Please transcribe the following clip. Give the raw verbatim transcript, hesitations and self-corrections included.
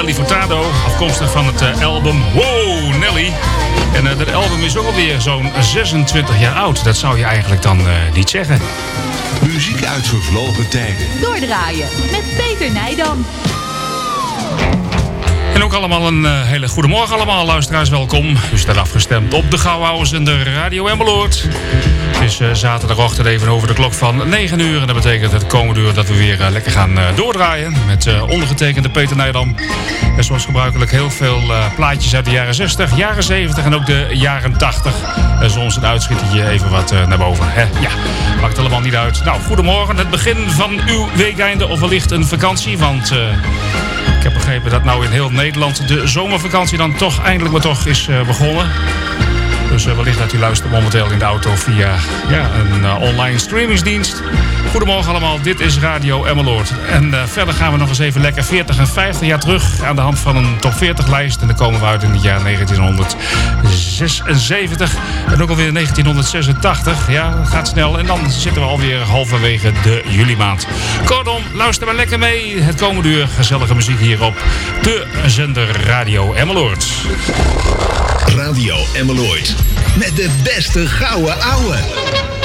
Nelly Furtado, afkomstig van het uh, album Wow Nelly. En uh, dat album is ook alweer zo'n zesentwintig jaar oud. Dat zou je eigenlijk dan uh, niet zeggen. Muziek uit vervlogen tijden. Doordraaien met Peter Nijdam. En ook allemaal een uh, hele goede morgen allemaal, luisteraars, welkom. U staat afgestemd op de Gauwhouse en de Radio Emmeloord. Het is uh, zaterdagochtend even over de klok van negen uur. En dat betekent het komende uur dat we weer uh, lekker gaan uh, doordraaien. Met uh, ondergetekende Peter Nijdam. En zoals gebruikelijk heel veel uh, plaatjes uit de jaren zestig, jaren zeventig en ook de jaren tachtig. En soms een uitschietertje even wat uh, naar boven. Hè? Ja, maakt allemaal niet uit. Nou, goedemorgen. Het begin van uw weekeinde of wellicht een vakantie. Want... Uh, Ik heb begrepen dat nou in heel Nederland de zomervakantie dan toch eindelijk maar toch is uh, begonnen. Dus uh, wellicht dat u luistert momenteel in de auto via ja, een uh, online streamingsdienst. Goedemorgen allemaal, dit is Radio Emmeloord. En uh, verder gaan we nog eens even lekker veertig en vijftig jaar terug aan de hand van een top veertig lijst. En dan komen we uit in het jaar negentienhonderdzesenzeventig en ook alweer negentienhonderdzesentachtig. Ja, dat gaat snel. En dan zitten we alweer halverwege de juli maand. Kortom, luister maar lekker mee. Het komende uur gezellige muziek hier op de zender Radio Emmeloord. Radio Emmeloord. Met de beste gouden ouwe.